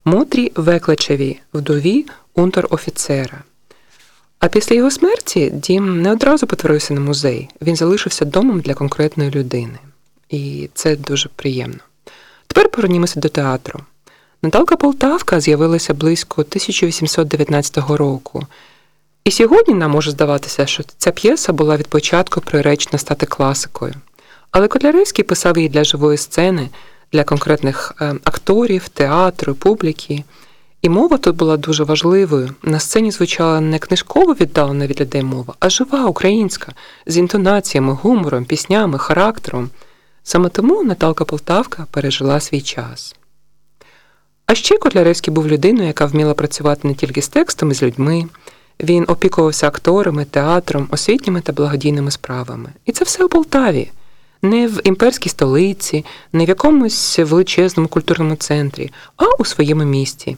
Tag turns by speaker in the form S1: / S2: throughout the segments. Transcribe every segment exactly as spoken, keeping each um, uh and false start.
S1: Мотрі Векличевій, вдові унтер-офіцера. А після його смерті дім не одразу перетворився на музей. Він залишився домом для конкретної людини. І це дуже приємно. Тепер повернімося до театру. Наталка Полтавка з'явилася близько тисяча вісімсот дев'ятнадцятого року. І сьогодні нам може здаватися, що ця п'єса була від початку приречена стати класикою. Але Котляревський писав її для живої сцени, для конкретних е, акторів, театру, публіки. І мова тут була дуже важливою. На сцені звучала не книжково віддалена від людей мова, а жива, українська, з інтонаціями, гумором, піснями, характером. Саме тому Наталка Полтавка пережила свій час. А ще Котляревський був людиною, яка вміла працювати не тільки з текстом, і з людьми. Він опікувався акторами, театром, освітніми та благодійними справами. І це все у Полтаві. Не в імперській столиці, не в якомусь величезному культурному центрі, а у своєму місті.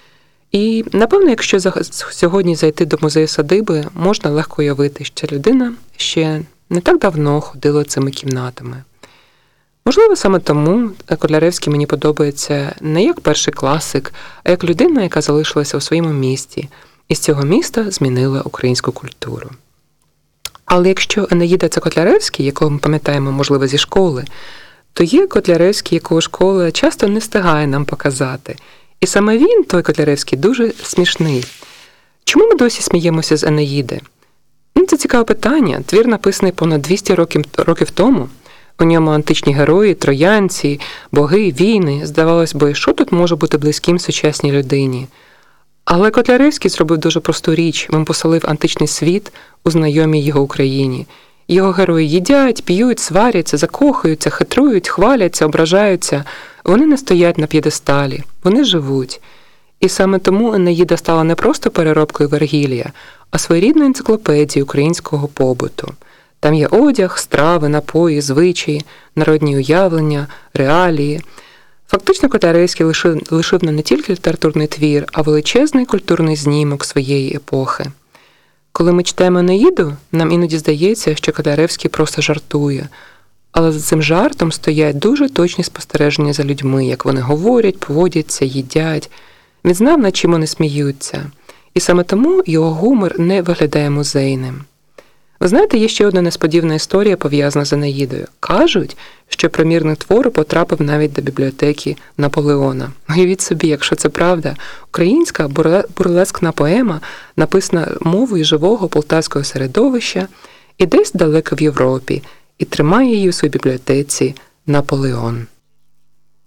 S1: І, напевно, якщо сьогодні зайти до музею садиби, можна легко уявити, що людина ще не так давно ходила цими кімнатами. Можливо, саме тому Котляревський мені подобається не як перший класик, а як людина, яка залишилася у своєму місті, і з цього міста змінила українську культуру. Але якщо Енеїда – це Котляревський, якого ми пам'ятаємо, можливо, зі школи, то є Котляревський, якого школа часто не встигає нам показати. І саме він, той Котляревський, дуже смішний. Чому ми досі сміємося з Енеїди? Ну, це цікаве питання. Твір написаний понад двісті років, років тому. У ньому античні герої, троянці, боги, війни. Здавалось би, що тут може бути близьким сучасній людині? Але Котляревський зробив дуже просту річ. Він поселив античний світ у знайомій його Україні. Його герої їдять, п'ють, сваряться, закохуються, хитрують, хваляться, ображаються. Вони не стоять на п'єдесталі, вони живуть. І саме тому Енеїда стала не просто переробкою Вергілія, а своєрідною енциклопедією українського побуту. Там є одяг, страви, напої, звичаї, народні уявлення, реалії. Фактично Котляревський лишив, лишив не тільки літературний твір, а величезний культурний знімок своєї епохи. Коли ми читаємо Енеїду, нам іноді здається, що Котляревський просто жартує. Але за цим жартом стоять дуже точні спостереження за людьми, як вони говорять, поводяться, їдять. Він знав, над чим вони сміються. І саме тому його гумор не виглядає музейним. Ви знаєте, є ще одна несподівана історія, пов'язана з Енеїдою. Кажуть, що примірник твору потрапив навіть до бібліотеки Наполеона. Уявіть собі, якщо це правда, українська бурлескна поема, написана мовою живого полтавського середовища і десь далеко в Європі, і тримає її у своїй бібліотеці Наполеон.